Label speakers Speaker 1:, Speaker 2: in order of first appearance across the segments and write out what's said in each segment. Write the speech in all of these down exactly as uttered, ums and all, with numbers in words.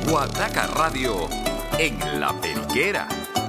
Speaker 1: Guataca Radio en la Periquera.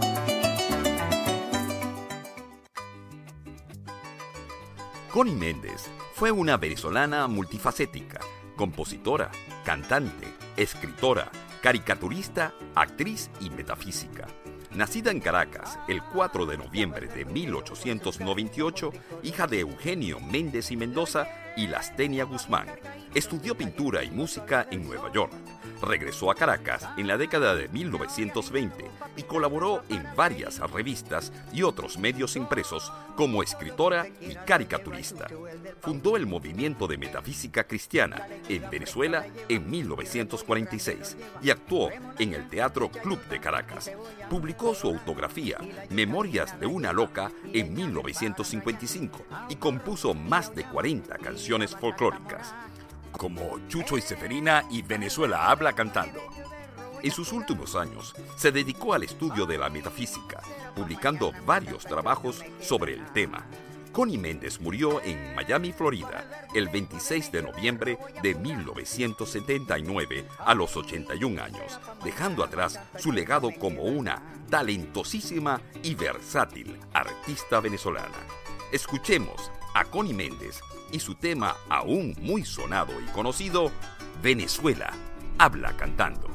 Speaker 1: Connie Méndez fue una venezolana multifacética, compositora, cantante, escritora, caricaturista, actriz y metafísica. Nacida en Caracas el cuatro de noviembre de mil ochocientos noventa y ocho, hija de Eugenio Méndez y Mendoza y Lastenia Guzmán, estudió pintura y música en Nueva York. Regresó a Caracas en la década de mil novecientos veinte y colaboró en varias revistas y otros medios impresos como escritora y caricaturista. Fundó el movimiento de metafísica cristiana en Venezuela en mil novecientos cuarenta y seis y actuó en el Teatro Club de Caracas. Publicó su autografía Memorias de una loca en mil novecientos cincuenta y cinco y compuso más de cuarenta canciones folclóricas, como Chucho y Seferina y Venezuela habla cantando. En sus últimos años se dedicó al estudio de la metafísica, publicando varios trabajos sobre el tema. Connie Méndez murió en Miami, Florida, el veintiséis de noviembre de mil novecientos setenta y nueve a los ochenta y un años, dejando atrás su legado como una talentosísima y versátil artista venezolana. Escuchemos a Connie Méndez y su tema aún muy sonado y conocido, Venezuela habla cantando.